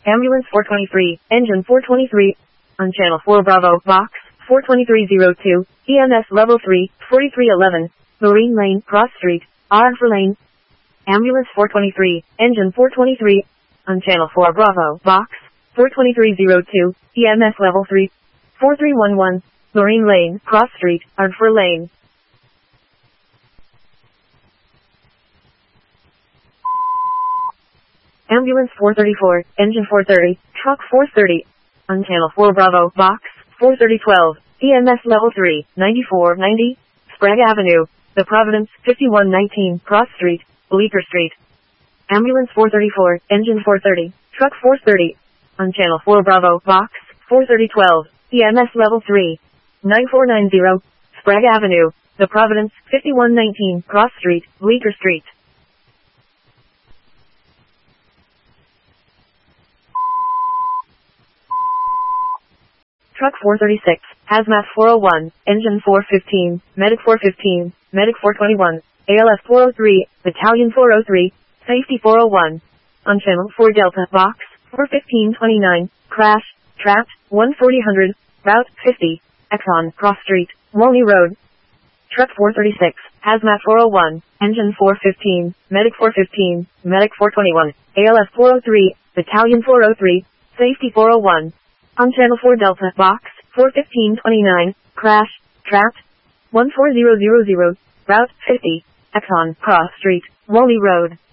Ambulance 423, Engine 423. On Channel 4 Bravo, Box 42302, EMS Level 3, 4311, Marine Lane, Cross Street, Ardfur Lane. Ambulance 423, Engine 423. On Channel 4 Bravo, Box 42302, EMS Level 3, 4311, Marine Lane, Cross Street, Ardfur Lane. Ambulance 434, Engine 430, Truck 430. On Channel 4 Bravo, Box 43012, EMS Level 3, 9490, Sprague Avenue, The Providence, 5119, Cross Street, Bleecker Street. Ambulance 434, Engine 430, Truck 430. On Channel 4 Bravo, Box 43012, EMS Level 3, 9490, Sprague Avenue, The Providence, 5119, Cross Street, Bleecker Street. Truck 436, Hazmat 401, Engine 415, Medic 415, Medic 421, ALF 403, Battalion 403, Safety 401. On Channel 4 Delta, Box 41529, Crash, Trapped, 14000, Route 50, Exxon, Cross Street, Walney Road. Truck 436, Hazmat 401, Engine 415, Medic 415, Medic 421, ALF 403, Battalion 403, Safety 401. On Channel 4 Delta, Box 41529, Crash, Trapped, 14000, Route 50, Exxon, Cross Street, Walney Road.